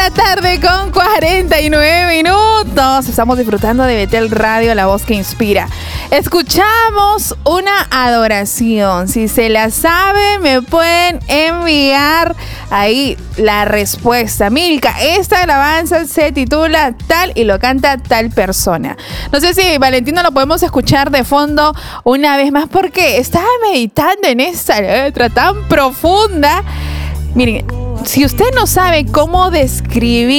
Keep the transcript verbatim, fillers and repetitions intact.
la tarde con cuarenta y nueve minutos. Estamos disfrutando de Betel Radio, la voz que inspira. Escuchamos una adoración. Si se la sabe, me pueden enviar ahí la respuesta. Milka, esta alabanza se titula tal y lo canta tal persona. No sé si Valentino lo podemos escuchar de fondo una vez más porque estaba meditando en esta letra tan profunda. Miren, si usted no sabe cómo describir